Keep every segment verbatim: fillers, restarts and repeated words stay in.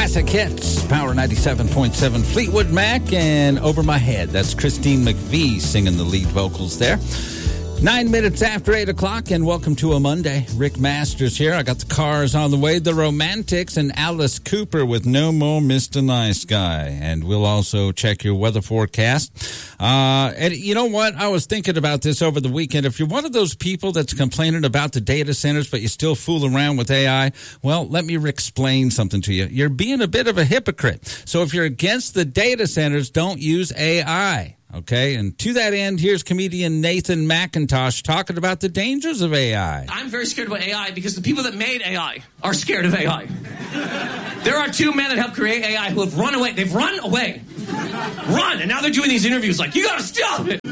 Classic Hits, Power ninety-seven point seven, Fleetwood Mac, and Over My Head. That's Christine McVie singing the lead vocals there. Nine minutes after eight o'clock, and welcome to a Monday. Rick Masters here. I got the Cars on the way, the Romantics, and Alice Cooper with No More Mister Nice Guy. And we'll also check your weather forecast. Uh, and you know what? I was thinking about this over the weekend. If you're one of those people that's complaining about the data centers, but you still fool around with A I, well, let me explain something to you. You're being a bit of a hypocrite. So if you're against the data centers, don't use A I. Okay, and to that end, here's comedian Nathan McIntosh talking about the dangers of A I. I'm very scared about A I because the people that made A I are scared of A I. There are two men that helped create A I who have run away. They've run away. Run! And now they're doing these interviews like, you gotta stop it!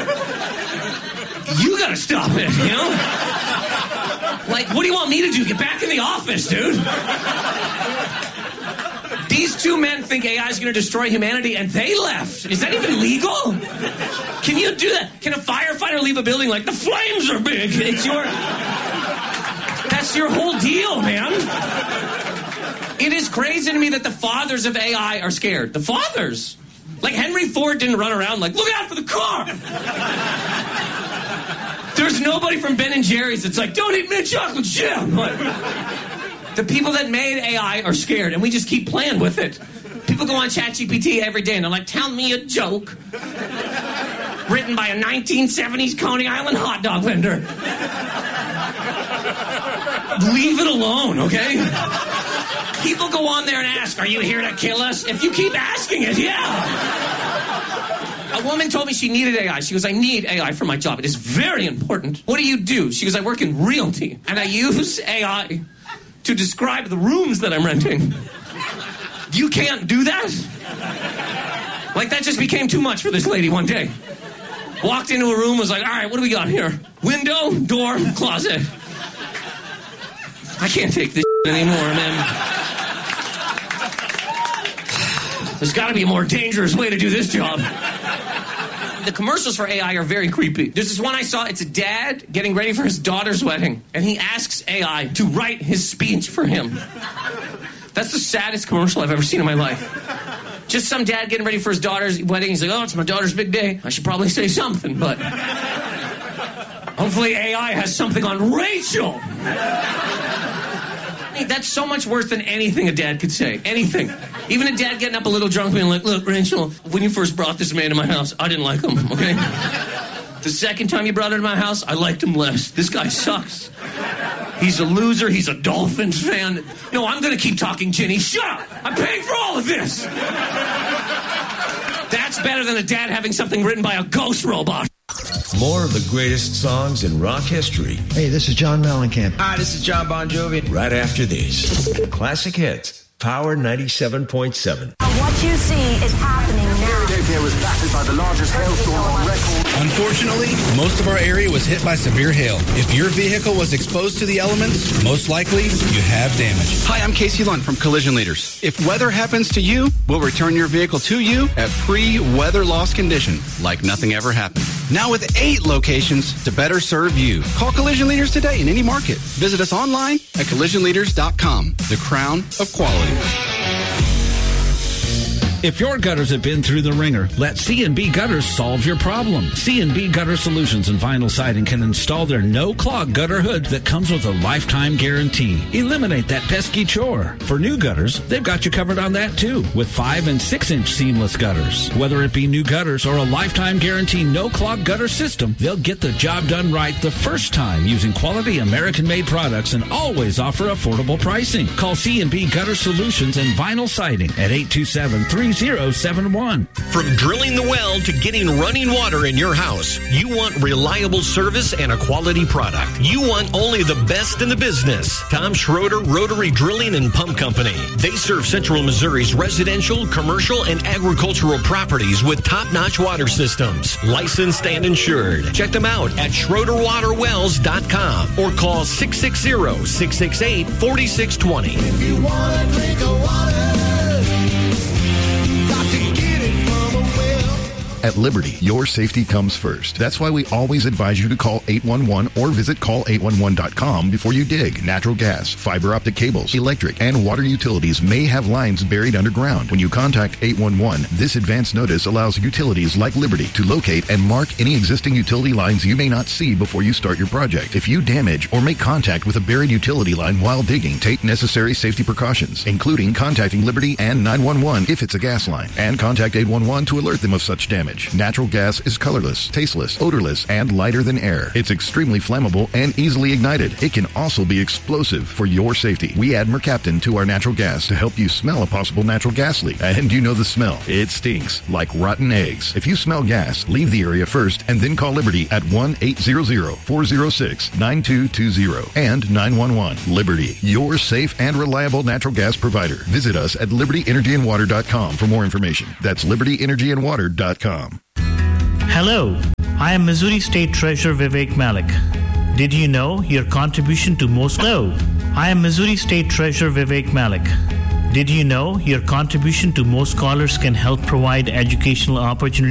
You gotta stop it, you know? Like, what do you want me to do? Get back in the office, dude! These two men think A I is going to destroy humanity, and they left. Is that even legal? Can you do that? Can a firefighter leave a building like, the flames are big? It's your... That's your whole deal, man. It is crazy to me that the fathers of A I are scared. The fathers. Like, Henry Ford didn't run around like, look out for the car! There's nobody from Ben and Jerry's that's like, don't eat mint chocolate chip! Like, the people that made A I are scared, and we just keep playing with it. People go on ChatGPT every day, and they're like, tell me a joke. Written by a nineteen seventies Coney Island hot dog vendor. Leave it alone, okay? People go on there and ask, are you here to kill us? If you keep asking it, yeah. A woman told me she needed A I. She goes, I need A I for my job. It is very important. What do you do? She goes, I work in realty, and I use A I to describe the rooms that I'm renting. You can't do that? Like, that just became too much for this lady one day. Walked into a room, was like, all right, what do we got here? Window, door, closet. I can't take this anymore, man. There's got to be a more dangerous way to do this job. The commercials for A I are very creepy. There's this one I saw. It's a dad getting ready for his daughter's wedding, and he asks A I to write his speech for him. That's the saddest commercial I've ever seen in my life. Just some dad getting ready for his daughter's wedding. He's like, oh, it's my daughter's big day. I should probably say something, but hopefully A I has something on Rachel. That's so much worse than anything a dad could say. Anything. Even a dad getting up a little drunk being like, look, Rachel, when you first brought this man to my house, I didn't like him, okay? The second time you brought him to my house, I liked him less. This guy sucks. He's a loser. He's a Dolphins fan. No, I'm going to keep talking, Ginny. Shut up! I'm paying for all of this! That's better than a dad having something written by a ghost robot. More of the greatest songs in rock history. Hey, this is John Mellencamp. Hi, this is John Bon Jovi. Right after this. Classic Hits, Power ninety-seven point seven. What you see is happening now. Philadelphia was battered by the largest hailstorm on record. Unfortunately, most of our area was hit by severe hail. If your vehicle was exposed to the elements, most likely you have damage. Hi, I'm Casey Lund from Collision Leaders. If weather happens to you, we'll return your vehicle to you at pre-weather loss condition, like nothing ever happened. Now with eight locations to better serve you. Call Collision Leaders today in any market. Visit us online at collision leaders dot com. The crown of quality. If your gutters have been through the ringer, let C and B Gutters solve your problem. C and B Gutter Solutions and Vinyl Siding can install their no-clog gutter hood that comes with a lifetime guarantee. Eliminate that pesky chore. For new gutters, they've got you covered on that too, with five and six inch seamless gutters. Whether it be new gutters or a lifetime guarantee no-clog gutter system, they'll get the job done right the first time using quality American-made products and always offer affordable pricing. Call C and B Gutter Solutions and Vinyl Siding at eight two seven, three zero seven one. From drilling the well to getting running water in your house, you want reliable service and a quality product. You want only the best in the business. Tom Schroeder Rotary Drilling and Pump Company. They serve Central Missouri's residential, commercial, and agricultural properties with top-notch water systems. Licensed and insured. Check them out at schroeder water wells dot com or call six six zero, six six eight, four six two zero. If you want to drink a water, At Liberty, your safety comes first. That's why we always advise you to call eight one one or visit call eight one one dot com before you dig. Natural gas, fiber optic cables, electric, and water utilities may have lines buried underground. When you contact eight one one, this advance notice allows utilities like Liberty to locate and mark any existing utility lines you may not see before you start your project. If you damage or make contact with a buried utility line while digging, take necessary safety precautions, including contacting Liberty and nine one one if it's a gas line, and contact eight one one to alert them of such damage. Natural gas is colorless, tasteless, odorless, and lighter than air. It's extremely flammable and easily ignited. It can also be explosive. For your safety, we add mercaptan to our natural gas to help you smell a possible natural gas leak. And you know the smell. It stinks like rotten eggs. If you smell gas, leave the area first and then call Liberty at one eight hundred, four oh six, nine two two zero and nine one one. Liberty, your safe and reliable natural gas provider. Visit us at liberty energy and water dot com for more information. That's liberty energy and water dot com. Hello, I am Missouri State Treasurer Vivek Malik. Did you know your contribution to most... Hello, I am Missouri State Treasurer Vivek Malik. Did you know your contribution to most scholars can help provide educational opportunities